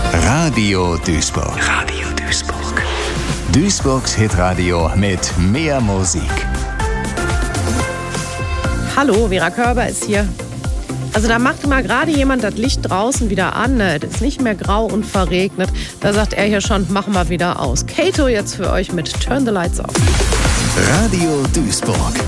Radio Duisburg. Radio Duisburg. Duisburgs Hitradio mit mehr Musik. Hallo, Vera Körber ist hier. Also da macht mal gerade jemand das Licht draußen wieder an. Es ist nicht mehr grau und verregnet. Da sagt er hier schon, machen wir wieder aus. Kato jetzt für euch mit Turn the Lights Off. Radio Duisburg.